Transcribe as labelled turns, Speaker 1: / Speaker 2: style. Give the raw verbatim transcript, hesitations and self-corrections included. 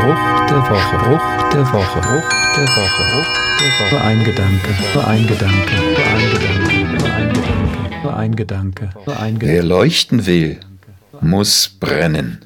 Speaker 1: Spruch der Woche, Spruch der Woche, Spruch der Woche, Spruch der Woche. Nur ein Gedanke, nur ein Gedanke, nur ein Gedanke, nur ein Gedanke, nur ein Gedanke, nur ein Gedanke.
Speaker 2: Wer leuchten will, muss brennen.